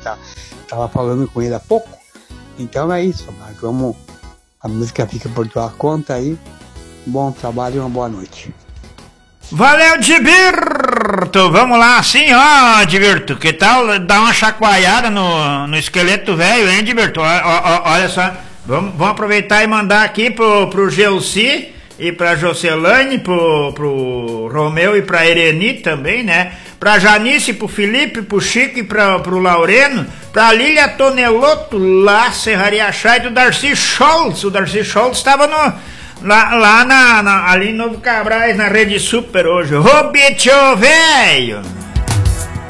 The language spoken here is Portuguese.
tava falando com ele há pouco. Então é isso, Marcos. Vamos, a música fica por tua conta aí. Bom trabalho e uma boa noite. Valeu, Diberto! Vamos lá, assim, ó, Diberto. Que tal dar uma chacoalhada no esqueleto velho, hein, Diberto? Olha só, vamos aproveitar e mandar aqui pro Gelsi e pra Jocelane, pro Romeu e pra Ereni também, né? Pra Janice, pro Felipe, pro Chico e pro Laureno, pra Lília Tonelotto, lá, Serraria Chá, e do Darcy Scholz. O Darcy Scholz estava ali em Novo Cabrais, na Rede Super hoje. Ô, bicho velho!